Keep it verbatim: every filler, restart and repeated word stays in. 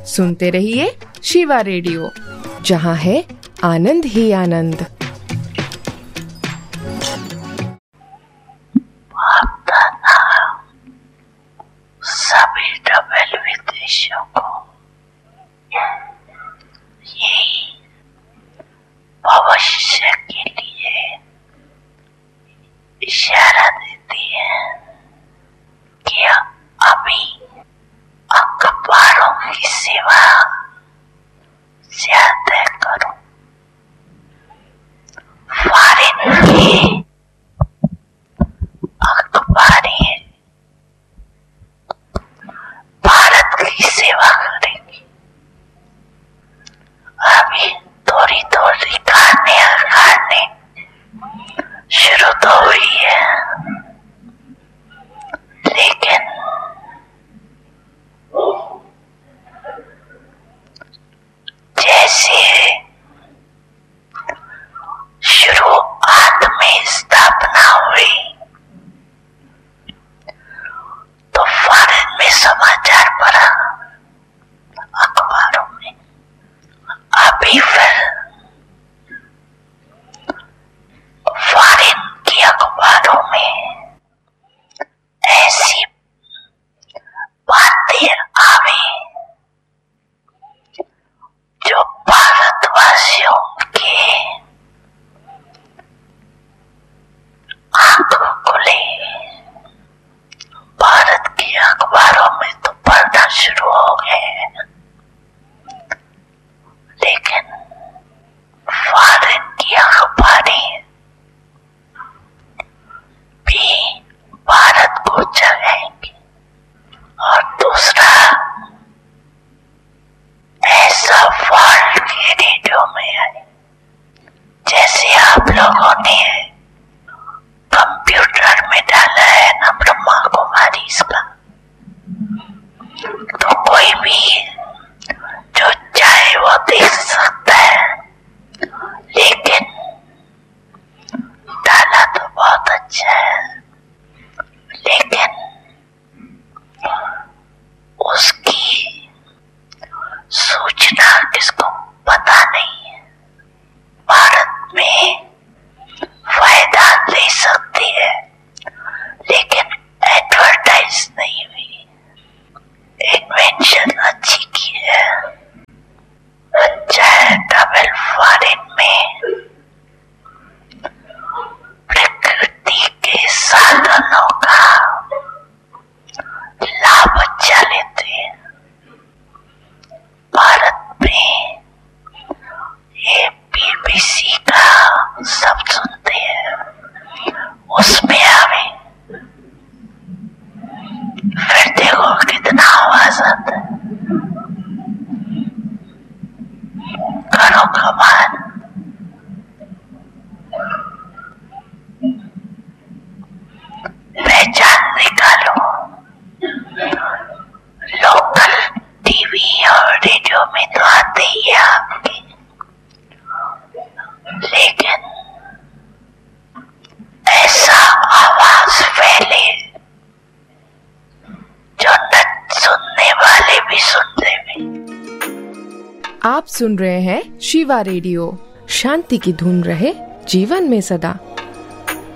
सुनते रहिए शिवा रेडियो, जहाँ है आनंद ही आनंद। सभी डबल विदेशियों को यही भविष्य के लिए इशारा देती है कि अभी अखबारों की सेवा ज्यादा करो। फॉरेन की अखबारें भारत की सेवा करेगी। अभी थोड़ी थोड़ी खाने खाने शुरू तो हुई है, लेकिन जैसे शुरुआत में स्थापना हुई तो फॉरेन में समाचार पढ़ा अखबारों में। अभी फिर फॉरेन की अखबारों में ऐसी बातें आवे जो भारतवासियों के आंखों खुले। भारत की अखबारों में तो पढ़ना शुरू हो गए, लेकिन फॉरेन की अखबारें भी भारत को जगाएंगी। और दूसरा, ऐसा वर्ल्ड के रेडियो में है जैसे आप लोगों ने कंप्यूटर में डाला है ना ब्रह्मा कुमारी इसका, तो कोई भी जो चाहे वो देख सकता है। लेकिन डाला तो बहुत अच्छा है, लेकिन उसकी सूचना किसको पता नहीं है। भारत में फायदा ले सकती है, लेकिन एडवर्टाइज नहीं हुई। इन्वेंशन अच्छी की है, अच्छा है। डबल फॉरेन में प्रकृति के साधनों का लाभ अच्छा लेते हैं। भारत में ये बीबीसी का सब सुनते हैं, उसमें आवे फिर देखो कितना आवाज आता है। करो कमाल। पहचान निकालो। लोकल टीवी और रेडियो में तो आते ही है आपके, लेकिन ऐसा आवाज फैले जो न सुनने वाले भी सुन ले। आप सुन रहे हैं शिवा रेडियो। शांति की धुन रहे जीवन में सदा।